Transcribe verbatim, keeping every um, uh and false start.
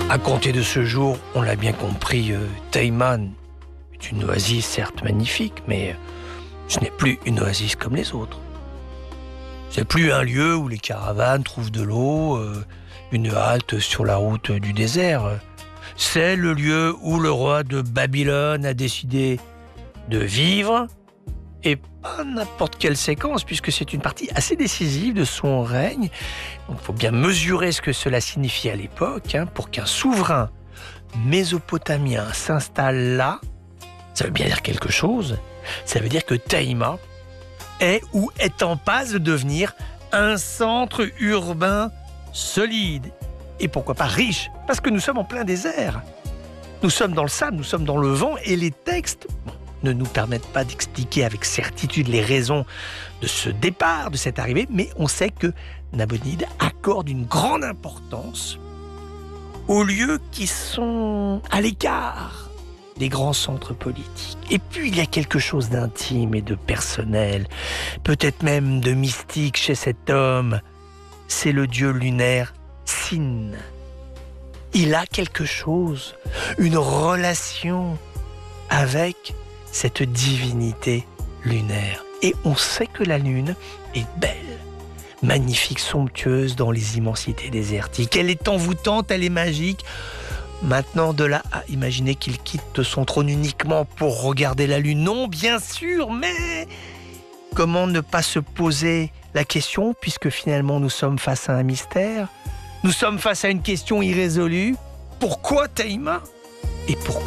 À compter de ce jour, on l'a bien compris, euh, Taïman est une oasis certes magnifique, mais ce n'est plus une oasis comme les autres. C'est plus un lieu où les caravanes trouvent de l'eau, euh, une halte sur la route du désert. C'est le lieu où le roi de Babylone a décidé de vivre, et pas n'importe quelle séquence, puisque c'est une partie assez décisive de son règne. Donc il faut bien mesurer ce que cela signifie à l'époque, hein, pour qu'un souverain mésopotamien s'installe là. Ça veut bien dire quelque chose. Ça veut dire que Taïma est ou est en passe de devenir un centre urbain solide. Et pourquoi pas riche, parce que nous sommes en plein désert. Nous sommes dans le sable, nous sommes dans le vent, et les textes bon, ne nous permettent pas d'expliquer avec certitude les raisons de ce départ, de cette arrivée, mais on sait que Nabonide accorde une grande importance aux lieux qui sont à l'écart des grands centres politiques. Et puis il y a quelque chose d'intime et de personnel, peut-être même de mystique chez cet homme. C'est le dieu lunaire Sin. Il a quelque chose, une relation avec cette divinité lunaire. Et on sait que la lune est belle, magnifique, somptueuse dans les immensités désertiques. Elle est envoûtante, elle est magique. Maintenant, de là à imaginer qu'il quitte son trône uniquement pour regarder la lune, non, bien sûr, mais comment ne pas se poser la question, puisque finalement nous sommes face à un mystère, nous sommes face à une question irrésolue. Pourquoi Taïma ? Et pourquoi